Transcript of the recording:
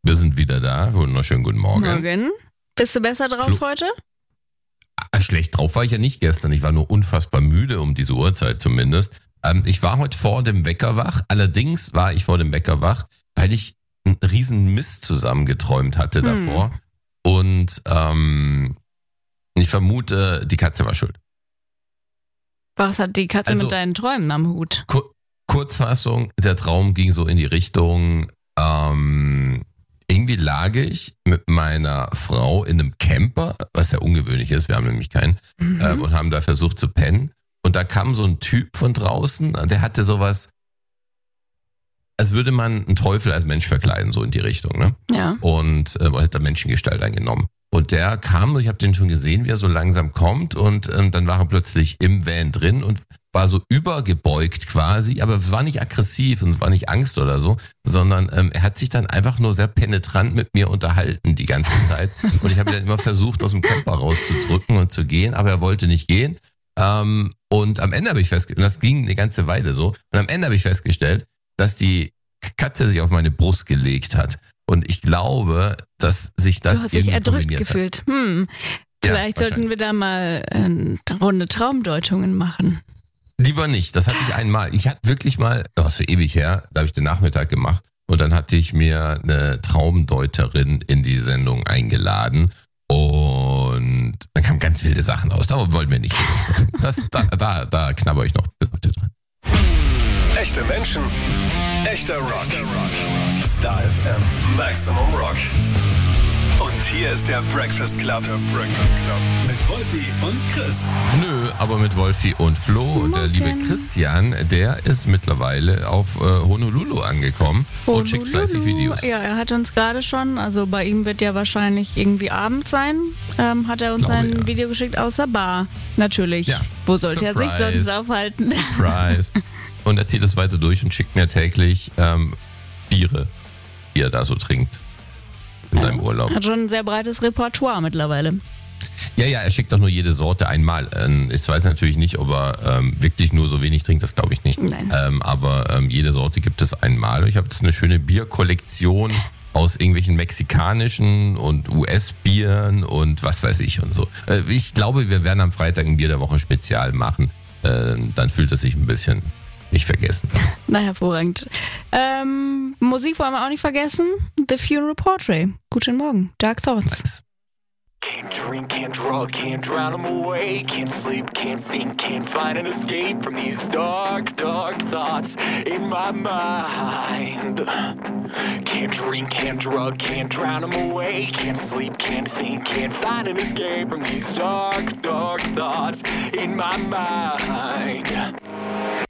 Wir sind wieder da. Wunderschönen guten Morgen. Morgen. Bist du besser drauf heute? Schlecht drauf war ich ja nicht gestern. Ich war nur unfassbar müde um diese Uhrzeit zumindest. Ich war heute vor dem Wecker wach. Allerdings war ich vor dem Wecker wach, weil ich einen riesen Mist zusammengeträumt hatte davor. Und ich vermute, die Katze war schuld. Was hat die Katze mit deinen Träumen am Hut? Kurzfassung, der Traum ging so in die Richtung, irgendwie lag ich mit meiner Frau in einem Camper, was ja ungewöhnlich ist, wir haben nämlich keinen, und haben da versucht zu pennen. Und da kam so ein Typ von draußen, der hatte sowas, als würde man einen Teufel als Mensch verkleiden, so in die Richtung, ne? Ja. Und hat da Menschengestalt eingenommen. Und der kam, ich habe den schon gesehen, wie er so langsam kommt und dann war er plötzlich im Van drin und war so übergebeugt quasi, aber es war nicht aggressiv und es war nicht Angst oder so, sondern er hat sich dann einfach nur sehr penetrant mit mir unterhalten die ganze Zeit. Und ich habe ihn dann immer versucht, aus dem Camper rauszudrücken und zu gehen, aber er wollte nicht gehen. Und am Ende habe ich festgestellt, das ging eine ganze Weile so, und am Ende habe ich festgestellt, dass die Katze sich auf meine Brust gelegt hat. Und ich glaube, dass sich das du hast dich erdrückt gefühlt. Vielleicht sollten wir da mal eine Runde Traumdeutungen machen. Lieber nicht, das hatte ich einmal. Ich hatte wirklich mal, das ist so ewig her, da habe ich den Nachmittag gemacht und dann hatte ich mir eine Traumdeuterin in die Sendung eingeladen und dann kamen ganz wilde Sachen raus. Da wollen wir nicht drüber sprechen. Da knabber ich noch heute dran. Echte Menschen, echter Rock. Star FM, Maximum Rock. Und hier ist der Breakfast Club. Mit Wolfi und Chris. Nö, aber mit Wolfi und Flo. Und der liebe Christian, der ist mittlerweile auf Honolulu angekommen und schickt fleißig Videos. Ja, er hat uns gerade schon, also bei ihm wird ja wahrscheinlich irgendwie Abend sein, hat er uns ein Video geschickt aus der Bar. Natürlich. Ja. Wo sollte er sich sonst aufhalten? Surprise. Und er zieht es weiter durch und schickt mir täglich Biere, die er da so trinkt in seinem Urlaub. Hat schon ein sehr breites Repertoire mittlerweile. Ja, er schickt doch nur jede Sorte einmal. Ich weiß natürlich nicht, ob er wirklich nur so wenig trinkt, das glaube ich nicht. Nein. Aber jede Sorte gibt es einmal. Ich habe jetzt eine schöne Bierkollektion aus irgendwelchen mexikanischen und US-Bieren und was weiß ich und so. Ich glaube, wir werden am Freitag ein Bier der Woche Spezial machen. Dann fühlt es sich ein bisschen nicht vergessen. Na, hervorragend. Musik wollen wir auch nicht vergessen. The Funeral Portrait. Guten Morgen. Dark Thoughts. Nice. Can't drink, can't drug, can't drown them away. Can't sleep, can't think, can't find an escape from these dark, dark thoughts in my mind. Can't drink, can't drug, can't drown them away. Can't sleep, can't think, can't find an escape from these dark, dark thoughts in my mind.